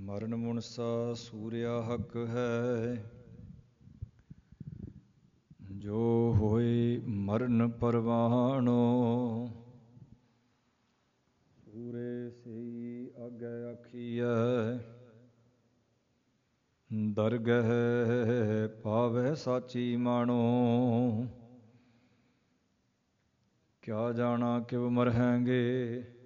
ਮਰਨ ਮੁਨਸਾ ਸੂਰਿਆ ਹੱਕ ਹੈ। ਜੋ ਹੋਏ ਮਰਨ ਪਰਵਾਣੋ, ਸੂਰੇ ਸਈ ਆਗੇ ਆਖੀਐ। ਦਰਗਹਿ ਪਾਵੈ ਸਾਚੀ ਮਾਣੋ, ਕਿਆ ਜਾਣਾ ਕਿਵ ਮਰਹੈਂਗੇ।